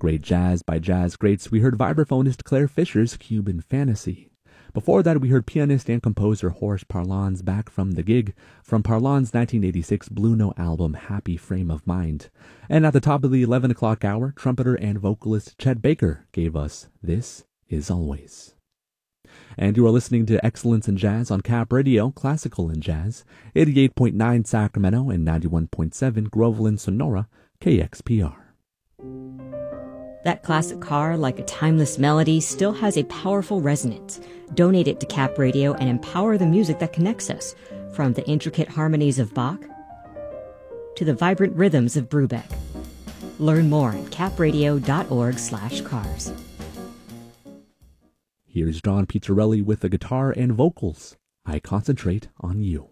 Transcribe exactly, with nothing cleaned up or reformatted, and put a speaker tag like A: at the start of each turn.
A: Great jazz by jazz greats. We heard vibraphonist Claire Fisher's Cuban Fantasy. Before that, we heard pianist and composer Horace Parlan's Back from the Gig from Parlan's nineteen eighty-six Blue Note album Happy Frame of Mind. And at the top of the eleven o'clock hour, trumpeter and vocalist Chet Baker gave us This Is Always. And you are listening to Excellence in Jazz on Cap Radio, Classical and Jazz, eighty-eight point nine Sacramento and ninety-one point seven Groveland, Sonora, K X P R.
B: That classic car, like a timeless melody, still has a powerful resonance. Donate it to Cap Radio and empower the music that connects us, from the intricate harmonies of Bach to the vibrant rhythms of Brubeck. Learn more at capradio.org slash cars.
A: Here's John Pizzarelli with the guitar and vocals. I Concentrate on You.